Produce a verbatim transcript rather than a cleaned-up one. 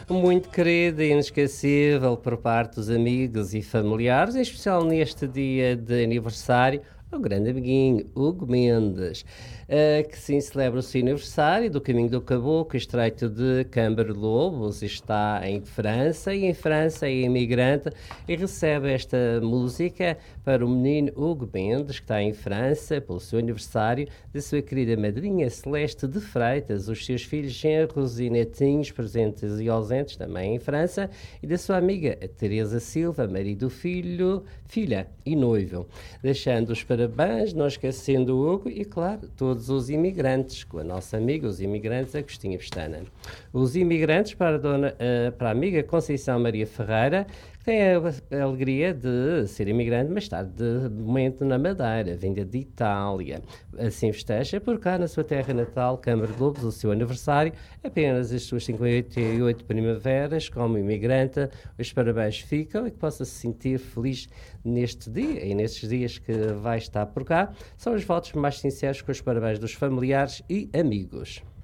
muito querido e inesquecível por parte dos amigos e familiares, em especial neste dia de aniversário, o grande amiguinho Hugo Mendes, uh, que sim celebra o seu aniversário do Caminho do Caboclo, estreito de Cambre-Lobos, está em França, e em França é imigrante e recebe esta música para o menino Hugo Mendes, que está em França, pelo seu aniversário, da sua querida madrinha Celeste de Freitas, os seus filhos genros e netinhos presentes e ausentes também em França, e da sua amiga Teresa Silva, marido, filho, filha e noivo, deixando os parabéns, não esquecendo o Hugo e, claro, todos os imigrantes, com a nossa amiga, os imigrantes Agostinho Pestana. Os imigrantes para a, dona, uh, para a amiga Conceição Maria Ferreira, que tem a, a alegria de ser imigrante, mas está de momento na Madeira, vinda de Itália. Assim festeja por cá na sua terra natal, Câmara de Lobos, o seu aniversário, apenas as suas cinquenta e oito primaveras, como imigrante, os parabéns ficam e que possa se sentir feliz neste dia e nestes dias que vai estar por cá. São os votos mais sinceros com os parabéns dos familiares e amigos.